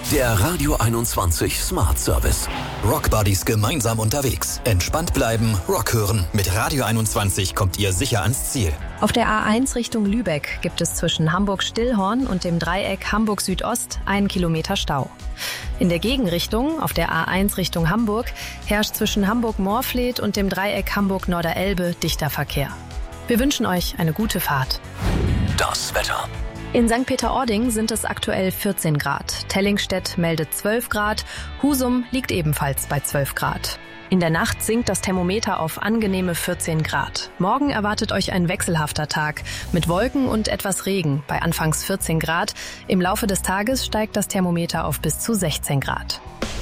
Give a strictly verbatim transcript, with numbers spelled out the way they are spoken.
Der Radio einundzwanzig Smart Service. Rockbuddies gemeinsam unterwegs. Entspannt bleiben, Rock hören. Mit Radio einundzwanzig kommt ihr sicher ans Ziel. Auf der A eins Richtung Lübeck gibt es zwischen Hamburg-Stillhorn und dem Dreieck Hamburg-Südost einen Kilometer Stau. In der Gegenrichtung, auf der A eins Richtung Hamburg, herrscht zwischen Hamburg-Moorfleet und dem Dreieck Hamburg-Norderelbe dichter Verkehr. Wir wünschen euch eine gute Fahrt. Das Wetter. In Sankt Peter-Ording sind es aktuell vierzehn Grad. Tellingstedt meldet zwölf Grad. Husum liegt ebenfalls bei zwölf Grad. In der Nacht sinkt das Thermometer auf angenehme vierzehn Grad. Morgen erwartet euch ein wechselhafter Tag mit Wolken und etwas Regen bei anfangs vierzehn Grad. Im Laufe des Tages steigt das Thermometer auf bis zu sechzehn Grad.